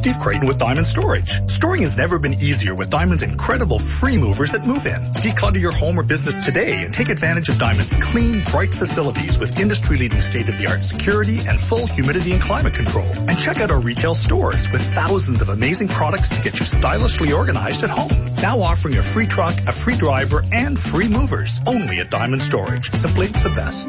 Steve Creighton with Diamond Storage. Storing has never been easier with Diamond's incredible free movers that move in. Declutter your home or business today and take advantage of Diamond's clean, bright facilities with industry-leading state-of-the-art security and full humidity and climate control. And check out our retail stores with thousands of amazing products to get you stylishly organized at home. Now offering a free truck, a free driver, and free movers. Only at Diamond Storage. Simply the best.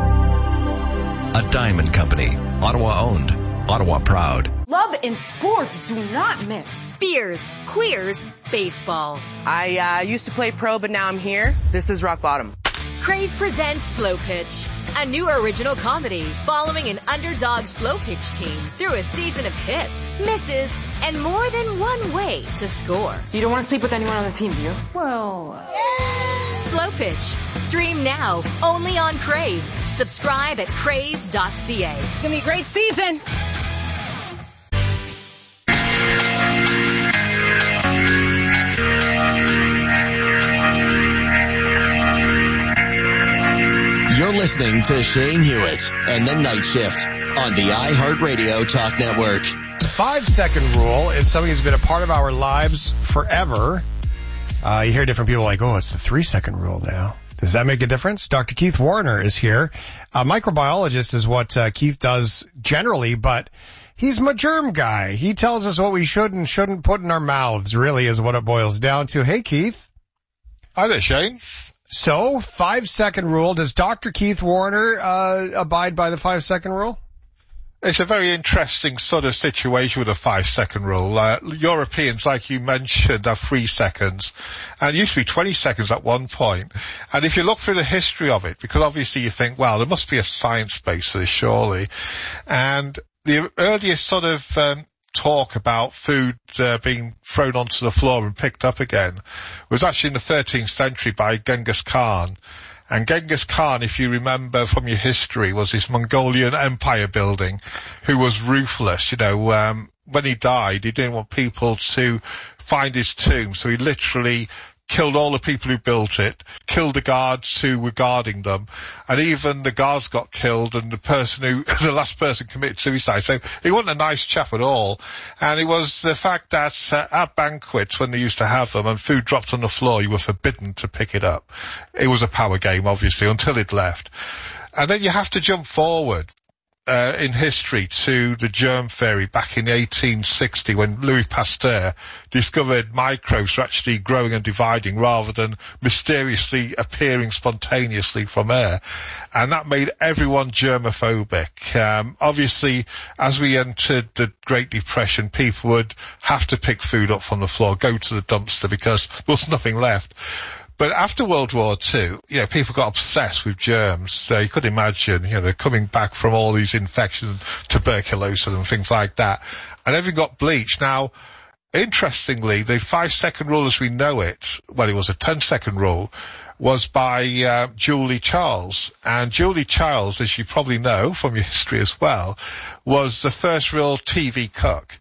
A Diamond Company. Ottawa owned. Ottawa proud. Love and sports do not mix. Beers, queers, baseball. I used to play pro, but now I'm here. This is rock bottom. Crave presents Slow Pitch, a new original comedy following an underdog slow pitch team through a season of hits, misses, and more than one way to score. You don't want to sleep with anyone on the team, do you? Well... Slow Pitch. Stream now, only on Crave. Subscribe at crave.ca. It's going to be a great season. You're listening to Shane Hewitt and the Night Shift on the iHeartRadio Talk Network. The 5-second rule is something that's been a part of our lives forever. You hear different people like, oh, it's the 3-second rule now. Does that make a difference? Dr. Keith Warner is here. A microbiologist is what Keith does generally, but he's my germ guy. He tells us what we should and shouldn't put in our mouths, really is what it boils down to. Hey, Keith. Hi there, Shane. So, 5-second rule. Does Dr. Keith Warner abide by the 5-second rule? It's a very interesting sort of situation with a 5-second rule. Europeans, like you mentioned, have 3 seconds. And it used to be 20 seconds at one point. And if you look through the history of it, because obviously you think, well, there must be a science base to this, surely. And the earliest sort of talk about food being thrown onto the floor and picked up again was actually in the 13th century by Genghis Khan. And Genghis Khan, if you remember from your history, was this Mongolian empire building who was ruthless. You know, when he died, he didn't want people to find his tomb, so he literally killed all the people who built it, killed the guards who were guarding them, and even the guards got killed, and the last person committed suicide. So he wasn't a nice chap at all. And it was the fact that at banquets, when they used to have them, and food dropped on the floor, you were forbidden to pick it up. It was a power game, obviously, until it left. And then you have to jump forward in history to the germ theory back in 1860 when Louis Pasteur discovered microbes were actually growing and dividing rather than mysteriously appearing spontaneously from air. And that made everyone germophobic. Obviously, as we entered the Great Depression, people would have to pick food up from the floor, go to the dumpster because there was nothing left. But after World War II, you know, people got obsessed with germs. So you could imagine, you know, coming back from all these infections, tuberculosis and things like that. And everything got bleached. Now, interestingly, the 5-second rule as we know it, well, it was a 10-second rule, was by Julie Charles. And Julie Charles, as you probably know from your history as well, was the first real TV cook.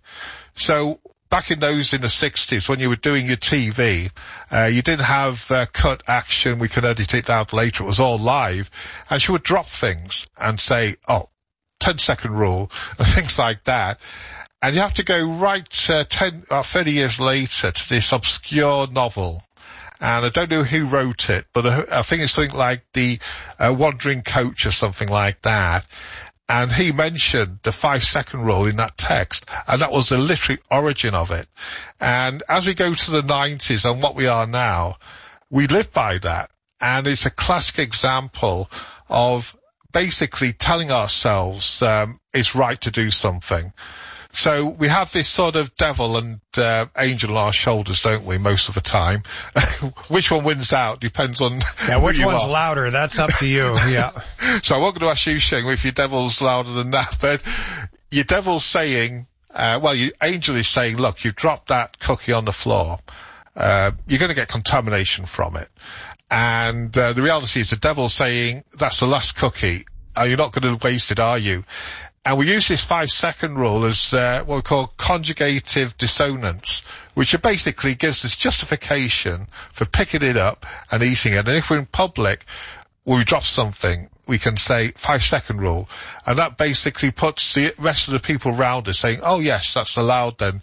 So back in the 60s, when you were doing your TV, you didn't have cut action, we could edit it out later, it was all live, and she would drop things and say, 10-second rule, and things like that. And you have to go right 30 years later to this obscure novel. And I don't know who wrote it, but I think it's something like The Wandering Coach or something like that. And he mentioned the 5-second rule in that text, and that was the literary origin of it. And as we go to the 90s and what we are now, we live by that. And it's a classic example of basically telling ourselves it's right to do something. So we have this sort of devil and angel on our shoulders, don't we, most of the time? Which one wins out depends on which one's louder. That's up to you. Yeah. So I'm not going to ask you, Shane, if your devil's louder than that, but your devil's saying, your angel is saying, look, you've dropped that cookie on the floor. You're going to get contamination from it. And the reality is the devil's saying, that's the last cookie. You're not going to waste it, are you? And we use this 5-second rule as what we call conjugative dissonance, which basically gives us justification for picking it up and eating it. And if we're in public, when we drop something, we can say 5-second rule. And that basically puts the rest of the people around us saying, oh yes, that's allowed then.